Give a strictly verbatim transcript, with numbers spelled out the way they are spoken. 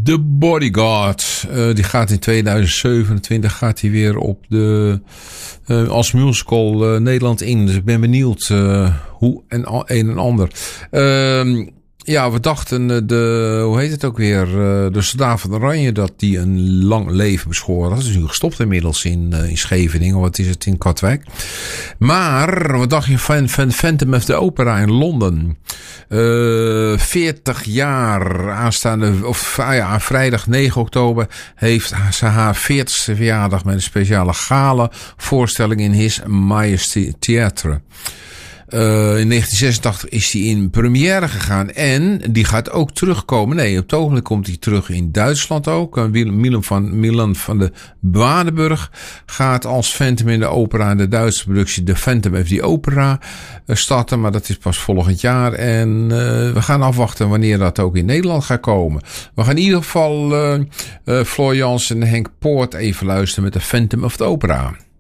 The Bodyguard. Uh, die gaat in tweeduizend zevenentwintig gaat hij weer op de uh, als musical uh, Nederland in. Dus ik ben benieuwd uh, hoe en a- een en ander. Uh, ja, we dachten de hoe heet het ook weer? Uh, de Soldaat van Oranje dat die een lang leven beschoren. Dat is nu gestopt inmiddels in, uh, in Scheveningen. Wat is het in Katwijk? Maar wat dacht je van, van Phantom of the Opera in Londen? Uh, veertig jaar aanstaande, of ah ja, vrijdag negen oktober heeft ze haar veertigste verjaardag met een speciale gala voorstelling in His Majesty Theatre. Uh, in negentien zesentachtig is hij in première gegaan en die gaat ook terugkomen. Nee, op het ogenblik komt hij terug in Duitsland ook. Milan van, Milan van de Badenburg gaat als Phantom in de Opera in de Duitse productie The Phantom of the Opera uh, starten. Maar dat is pas volgend jaar en uh, we gaan afwachten wanneer dat ook in Nederland gaat komen. We gaan in ieder geval uh, uh, Floor Jansen en Henk Poort even luisteren met The Phantom of the Opera.